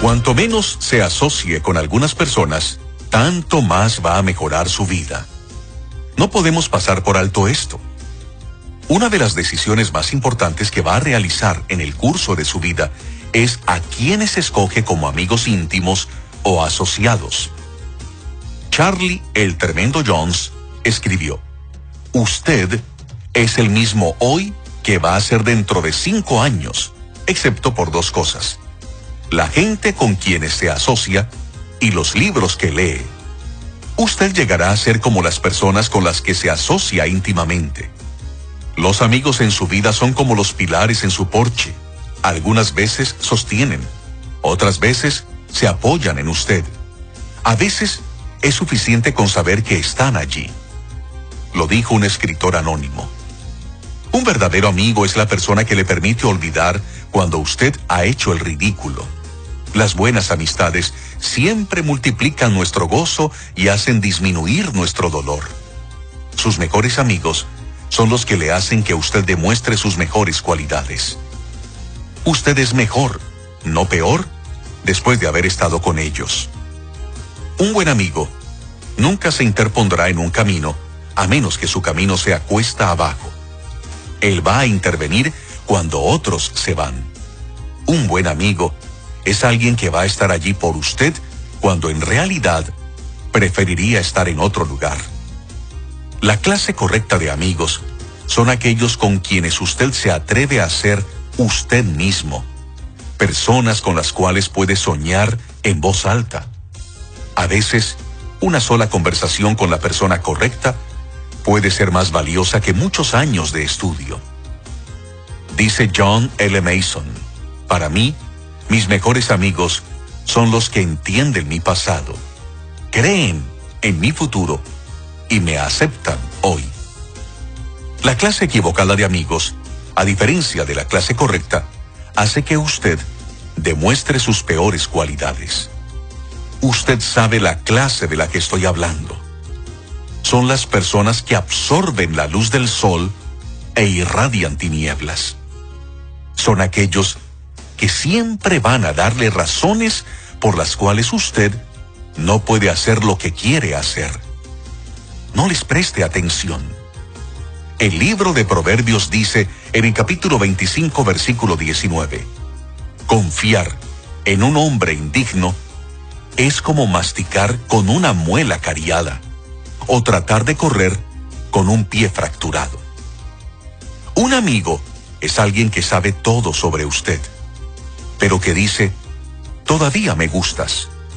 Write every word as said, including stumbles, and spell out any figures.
Cuanto menos se asocie con algunas personas, tanto más va a mejorar su vida. No podemos pasar por alto esto. Una de las decisiones más importantes que va a realizar en el curso de su vida es a quienes escoge como amigos íntimos o asociados. Charlie el Tremendo Jones escribió: usted es el mismo hoy que va a ser dentro de cinco años, excepto por dos cosas: la gente con quienes se asocia y los libros que lee. Usted llegará a ser como las personas con las que se asocia íntimamente. Los amigos en su vida son como los pilares en su porche. Algunas veces sostienen, otras veces se apoyan en usted. A veces es suficiente con saber que están allí. Lo dijo un escritor anónimo. Un verdadero amigo es la persona que le permite olvidar cuando usted ha hecho el ridículo. Las buenas amistades siempre multiplican nuestro gozo y hacen disminuir nuestro dolor. Sus mejores amigos son los que le hacen que usted demuestre sus mejores cualidades. Usted es mejor, no peor, después de haber estado con ellos. Un buen amigo nunca se interpondrá en un camino, a menos que su camino sea cuesta abajo. Él va a intervenir cuando otros se van. Un buen amigo es alguien que va a estar allí por usted cuando en realidad preferiría estar en otro lugar. La clase correcta de amigos son aquellos con quienes usted se atreve a ser usted mismo, personas con las cuales puede soñar en voz alta. A veces, una sola conversación con la persona correcta puede ser más valiosa que muchos años de estudio. Dice John L. Mason: para mí, mis mejores amigos son los que entienden mi pasado, creen en mi futuro y me aceptan hoy. La clase equivocada de amigos, a diferencia de la clase correcta, hace que usted demuestre sus peores cualidades. Usted sabe la clase de la que estoy hablando. Son las personas que absorben la luz del sol e irradian tinieblas. Son aquellos que siempre van a darle razones por las cuales usted no puede hacer lo que quiere hacer. No les preste atención. El libro de Proverbios dice en el capítulo veinticinco, versículo diecinueve: confiar en un hombre indigno es como masticar con una muela cariada o tratar de correr con un pie fracturado. Un amigo es alguien que sabe todo sobre usted, pero que dice: todavía me gustas.